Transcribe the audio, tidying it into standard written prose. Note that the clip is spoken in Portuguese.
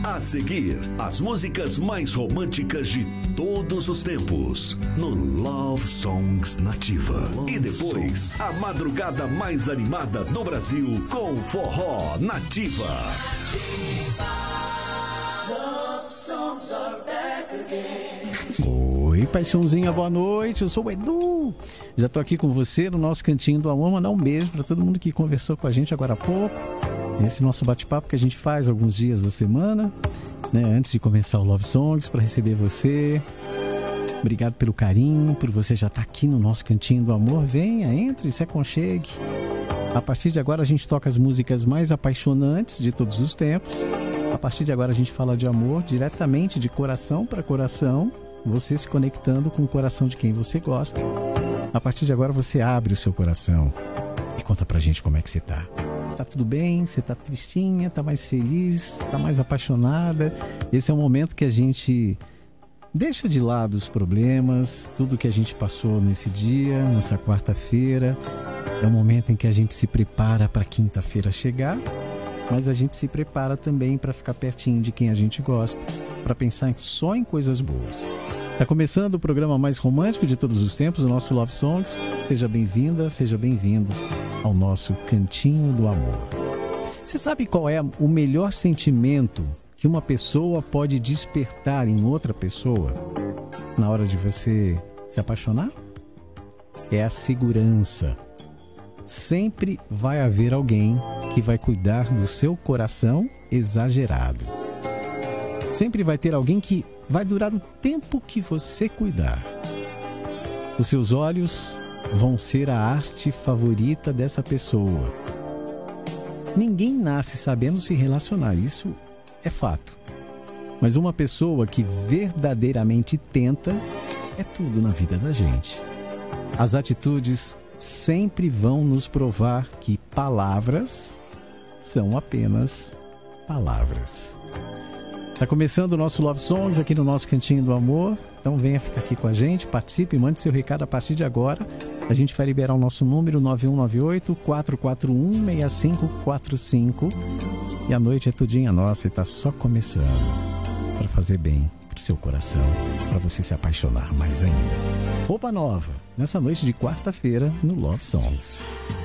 A seguir, as músicas mais românticas de todos os tempos no Love Songs Nativa. E depois, a madrugada mais animada do Brasil com Forró Nativa. Love songs are back again. Oi, paixãozinha, boa noite, eu sou o Edu. Já tô aqui com você no nosso Cantinho do Amor. Mandar um beijo para todo mundo que conversou com a gente agora há pouco. Esse nosso bate-papo que a gente faz alguns dias da semana, né, antes de começar o Love Songs, para receber você. Obrigado pelo carinho, por você já estar aqui no nosso Cantinho do Amor. Venha, entre, se aconchegue. A partir de agora a gente toca as músicas mais apaixonantes de todos os tempos. A partir de agora a gente fala de amor diretamente de coração para coração, você se conectando com o coração de quem você gosta. A partir de agora você abre o seu coração e conta pra gente como é que você tá. Está tudo bem? Você está tristinha? Está mais feliz? Está mais apaixonada? Esse é o momento que a gente deixa de lado os problemas, tudo que a gente passou nesse dia, nessa quarta-feira. É o momento em que a gente se prepara para quinta-feira chegar, mas a gente se prepara também para ficar pertinho de quem a gente gosta, para pensar só em coisas boas. Está começando o programa mais romântico de todos os tempos, o nosso Love Songs. Seja bem-vinda, seja bem-vindo ao nosso Cantinho do Amor. Você sabe qual é o melhor sentimento que uma pessoa pode despertar em outra pessoa na hora de você se apaixonar? É a segurança. Sempre vai haver alguém que vai cuidar do seu coração exagerado. Sempre vai ter alguém que vai durar o tempo que você cuidar. Os seus olhos vão ser a arte favorita dessa pessoa. Ninguém nasce sabendo se relacionar, isso é fato. Mas uma pessoa que verdadeiramente tenta é tudo na vida da gente. As atitudes sempre vão nos provar que palavras são apenas palavras. Está começando o nosso Love Songs aqui no nosso Cantinho do Amor. Então venha ficar aqui com a gente, participe, mande seu recado a partir de agora. A gente vai liberar o nosso número 9198-441-6545. E a noite é tudinha nossa e está só começando para fazer bem pro seu coração, para você se apaixonar mais ainda. Roupa nova, nessa noite de quarta-feira no Love Songs.